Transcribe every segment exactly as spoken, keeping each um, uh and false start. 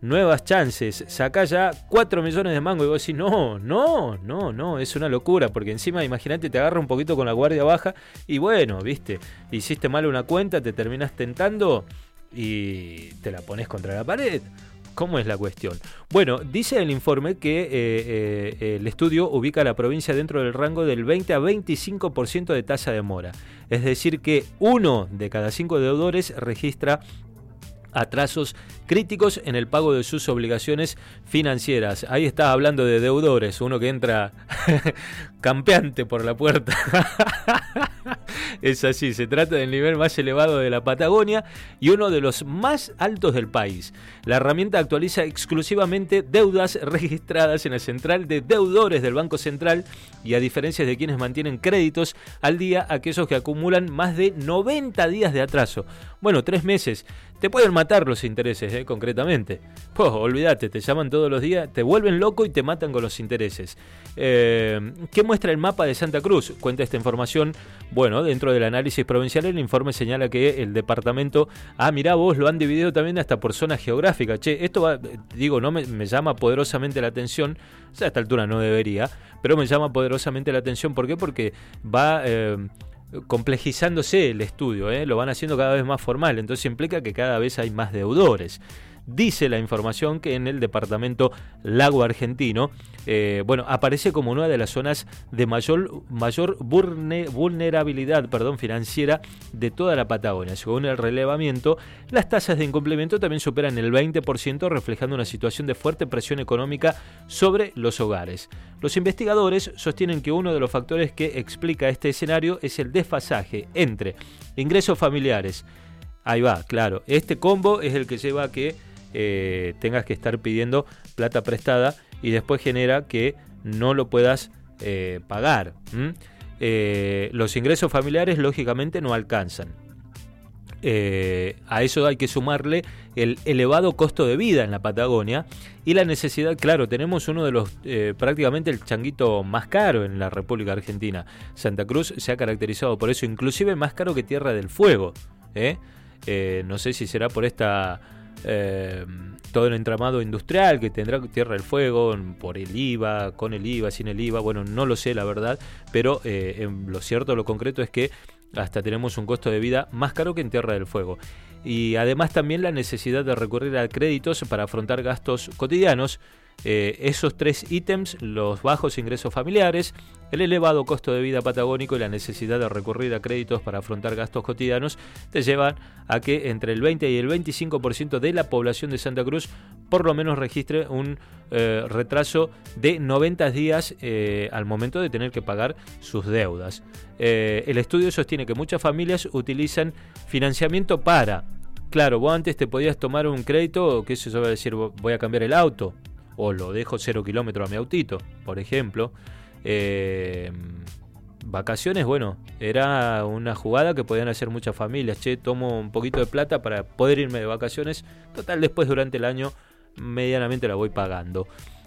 nuevas chances, sacá ya cuatro millones de mangos y vos decís, no, no, no, no, es una locura, porque encima imagínate, te agarra un poquito con la guardia baja y bueno, viste, hiciste mal una cuenta, te terminás tentando y te la pones contra la pared. ¿Cómo es la cuestión? Bueno, dice el informe que eh, eh, el estudio ubica a la provincia dentro del rango del veinte a veinticinco por ciento de tasa de mora, es decir que uno de cada cinco deudores registra atrasos críticos en el pago de sus obligaciones financieras. Ahí está hablando de deudores, uno que entra campeante por la puerta. Es así, se trata del nivel más elevado de la Patagonia y uno de los más altos del país. La herramienta actualiza exclusivamente deudas registradas en la central de deudores del Banco Central y, a diferencia de quienes mantienen créditos al día, aquellos que acumulan más de noventa días de atraso. Bueno, tres meses. Te pueden matar los intereses, ¿eh? Concretamente. Pues olvídate, te llaman todos los días, te vuelven loco y te matan con los intereses. Eh, ¿Qué muestra el mapa de Santa Cruz? Cuenta esta información. Bueno, dentro del análisis provincial, el informe señala que el departamento, ah, mirá vos, lo han dividido también hasta por zona geográfica. Che, esto va, digo, no me, me llama poderosamente la atención, o sea, a esta altura no debería, pero me llama poderosamente la atención. ¿Por qué? Porque va Eh, complejizándose el estudio, ¿eh? Lo van haciendo cada vez más formal, entonces implica que cada vez hay más deudores. Dice la información que en el departamento Lago Argentino, eh, bueno, aparece como una de las zonas de mayor, mayor vulne, vulnerabilidad perdón, financiera de toda la Patagonia. Según el relevamiento, las tasas de incumplimiento también superan el veinte por ciento, reflejando una situación de fuerte presión económica sobre los hogares. Los investigadores sostienen que uno de los factores que explica este escenario es el desfasaje entre ingresos familiares. Ahí va, claro, este combo es el que lleva a que Eh, tengas que estar pidiendo plata prestada y después genera que no lo puedas eh, pagar. ¿Mm? Eh, los ingresos familiares lógicamente no alcanzan. Eh, a eso hay que sumarle el elevado costo de vida en la Patagonia y la necesidad, claro, tenemos uno de los, eh, prácticamente el changuito más caro en la República Argentina. Santa Cruz se ha caracterizado por eso, inclusive más caro que Tierra del Fuego. ¿eh? Eh, no sé si será por esta... Eh, todo el entramado industrial que tendrá Tierra del Fuego, por el I V A, con el I V A, sin el I V A, bueno, no lo sé la verdad, pero eh, en lo cierto, lo concreto es que hasta tenemos un costo de vida más caro que en Tierra del Fuego. Y además también la necesidad de recurrir a créditos para afrontar gastos cotidianos. Eh, esos tres ítems, los bajos ingresos familiares, el elevado costo de vida patagónico y la necesidad de recurrir a créditos para afrontar gastos cotidianos, te llevan a que entre el veinte y el veinticinco por ciento de la población de Santa Cruz por lo menos registre un eh, retraso de noventa días eh, al momento de tener que pagar sus deudas. Eh, el estudio sostiene que muchas familias utilizan financiamiento para, claro, vos antes te podías tomar un crédito, que eso va a decir, voy a cambiar el auto, o lo dejo cero kilómetros a mi autito, por ejemplo. Eh, vacaciones, bueno, era una jugada que podían hacer muchas familias. Che, tomo un poquito de plata para poder irme de vacaciones. Total, después durante el año medianamente la voy pagando.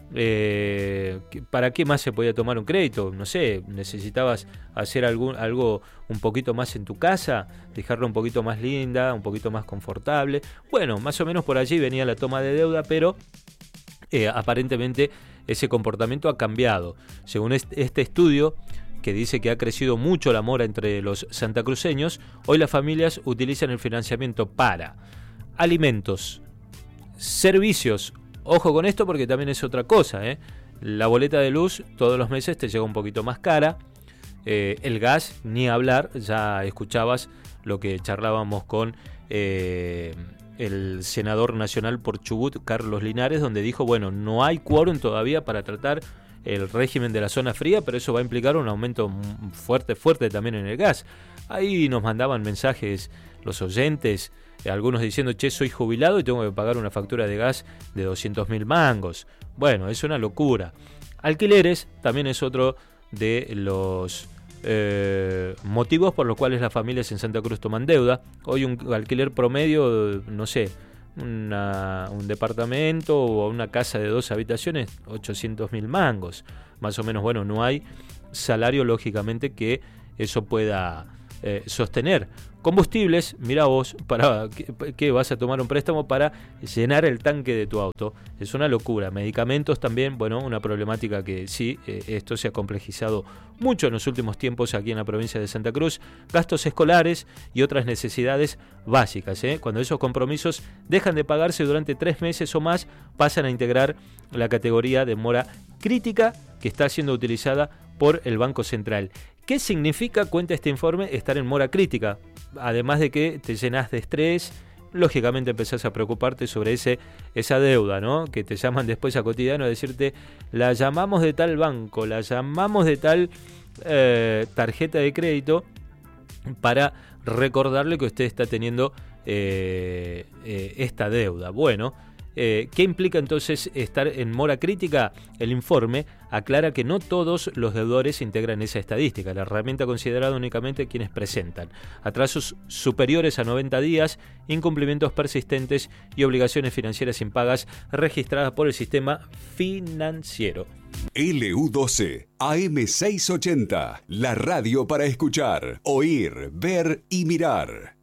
Eh, ¿Para qué más se podía tomar un crédito? No sé, necesitabas hacer algún, algo un poquito más en tu casa, dejarla un poquito más linda, un poquito más confortable. Bueno, más o menos por allí venía la toma de deuda, pero Eh, aparentemente ese comportamiento ha cambiado. Según este, este estudio, que dice que ha crecido mucho la mora entre los santacruceños, hoy las familias utilizan el financiamiento para alimentos, servicios. Ojo con esto porque también es otra cosa, ¿eh? La boleta de luz todos los meses te llega un poquito más cara. Eh, el gas, ni hablar, ya escuchabas lo que charlábamos con... Eh, el senador nacional por Chubut, Carlos Linares, donde dijo, bueno, no hay quórum todavía para tratar el régimen de la zona fría, pero eso va a implicar un aumento fuerte, fuerte también en el gas. Ahí nos mandaban mensajes los oyentes, algunos diciendo, che, soy jubilado y tengo que pagar una factura de gas de doscientos mil mangos. Bueno, es una locura. Alquileres también es otro de los... Eh, motivos por los cuales las familias en Santa Cruz toman deuda. Hoy un alquiler promedio, no sé, una, un departamento o una casa de dos habitaciones, ochocientos mil mangos, más o menos. Bueno, no hay salario lógicamente que eso pueda eh, sostener. Combustibles, mira vos, para ¿qué vas a tomar un préstamo para llenar el tanque de tu auto? Es una locura. Medicamentos también, bueno, una problemática que sí, eh, esto se ha complejizado mucho en los últimos tiempos aquí en la provincia de Santa Cruz. Gastos escolares y otras necesidades básicas, ¿eh? Cuando esos compromisos dejan de pagarse durante tres meses o más, pasan a integrar la categoría de mora crítica que está siendo utilizada por el Banco Central. ¿Qué significa, cuenta este informe, estar en mora crítica? Además de que te llenas de estrés, lógicamente empezás a preocuparte sobre ese, esa deuda, ¿no? Que te llaman después a cotidiano a decirte, la llamamos de tal banco, la llamamos de tal eh, tarjeta de crédito para recordarle que usted está teniendo eh, eh, esta deuda. Bueno, Eh, ¿qué implica entonces estar en mora crítica? El informe aclara que no todos los deudores integran esa estadística. La herramienta considerada únicamente quienes presentan atrasos superiores a noventa días, incumplimientos persistentes y obligaciones financieras impagas registradas por el sistema financiero. L U doce, A M seiscientos ochenta, la radio para escuchar, oír, ver y mirar.